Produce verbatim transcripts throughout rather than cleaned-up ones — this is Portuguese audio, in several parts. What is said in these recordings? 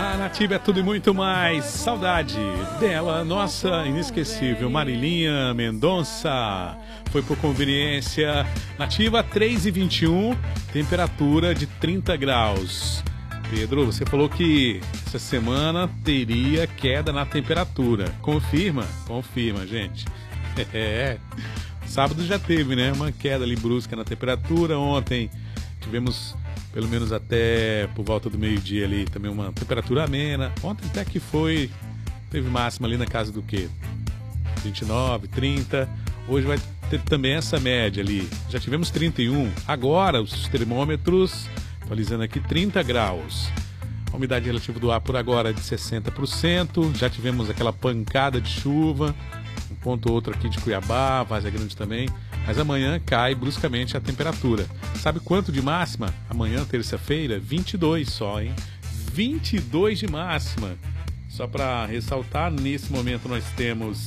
A Nativa é tudo e muito mais. Saudade dela, nossa inesquecível Marilinha Mendonça. Foi por conveniência. Nativa três e vinte e um, temperatura de trinta graus. Pedro, você falou que essa semana teria queda na temperatura. Confirma? Confirma, gente. É. Sábado já teve, né? Uma queda ali brusca na temperatura. Ontem tivemos, pelo menos até por volta do meio-dia ali, também uma temperatura amena. Ontem até que foi, teve máxima ali na casa do quê? vinte e nove, trinta. Hoje vai ter também essa média ali. Já tivemos trinta e um. Agora os termômetros, atualizando aqui, trinta graus. A umidade relativa do ar por agora é de sessenta por cento. Já tivemos aquela pancada de chuva. Um ponto ou outro aqui de Cuiabá, Várzea Grande também. Mas amanhã cai bruscamente a temperatura. Sabe quanto de máxima? Amanhã, terça-feira, vinte e dois só, hein? vinte e dois de máxima. Só para ressaltar, nesse momento nós temos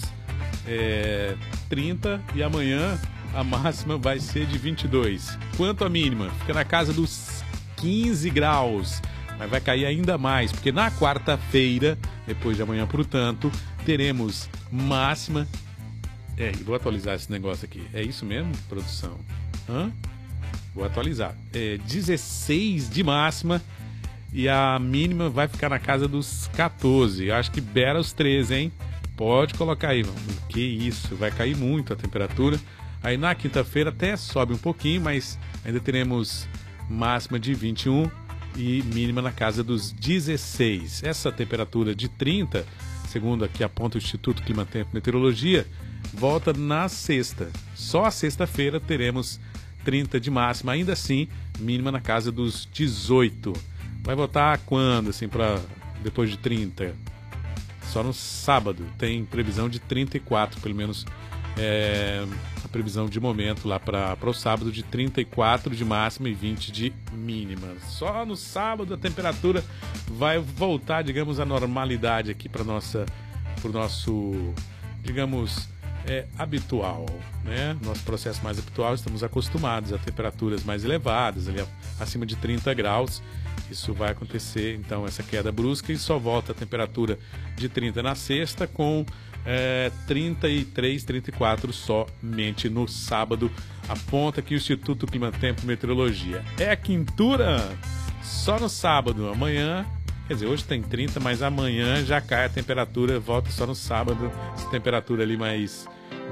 é, trinta e amanhã a máxima vai ser de vinte e dois. Quanto a mínima? Fica na casa dos quinze graus. Mas vai cair ainda mais, porque na quarta-feira, depois de amanhã, portanto, teremos máxima. É, vou atualizar esse negócio aqui. É isso mesmo, produção? Hã? Vou atualizar. É dezesseis de máxima e a mínima vai ficar na casa dos quatorze. Acho que beira os treze, hein? Pode colocar aí, mano. Que isso, vai cair muito a temperatura. Aí na quinta-feira até sobe um pouquinho, mas ainda teremos máxima de vinte e um e mínima na casa dos dezesseis. Essa temperatura de trinta, segundo aqui aponta o Instituto Climatempo e Meteorologia, volta na sexta. Só a sexta-feira teremos trinta de máxima, ainda assim, mínima na casa dos dezoito. Vai voltar quando, assim, para depois de trinta? Só no sábado. Tem previsão de trinta e quatro, pelo menos é, a previsão de momento lá para o sábado, de trinta e quatro de máxima e vinte de mínima. Só no sábado a temperatura vai voltar, digamos, à normalidade aqui para nossa, para o nosso, digamos, é, habitual, né? Nosso processo mais habitual, estamos acostumados a temperaturas mais elevadas, ali acima de trinta graus. Isso vai acontecer, então, essa queda brusca, e só volta a temperatura de trinta na sexta, com é, trinta e três, trinta e quatro somente no sábado. Aponta aqui o Instituto Climatempo e Meteorologia. É a quintura só no sábado. Amanhã, quer dizer, hoje tem trinta, mas amanhã já cai a temperatura, volta só no sábado. Essa temperatura ali mais,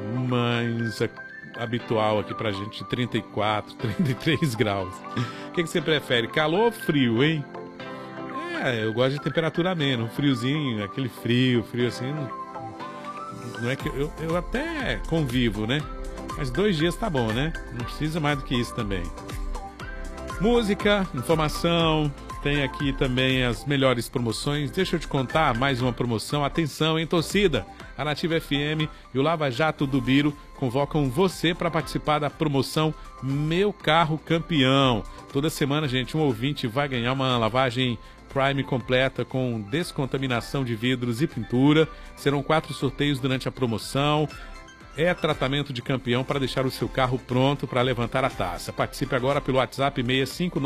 mais habitual aqui pra gente, trinta e quatro, trinta e três graus. O que, que você prefere, calor ou frio, hein? É, eu gosto de temperatura amena, um friozinho, aquele frio, frio assim, não, não é que eu, eu até convivo, né? Mas dois dias tá bom, né? Não precisa mais do que isso também. Música, informação, tem aqui também as melhores promoções. Deixa eu te contar mais uma promoção. Atenção, hein, torcida! A Nativa F M e o Lava Jato do Biro convocam você para participar da promoção Meu Carro Campeão. Toda semana, gente, um ouvinte vai ganhar uma lavagem Prime completa com descontaminação de vidros e pintura. Serão quatro sorteios durante a promoção. É tratamento de campeão para deixar o seu carro pronto para levantar a taça. Participe agora pelo WhatsApp seis cinco nove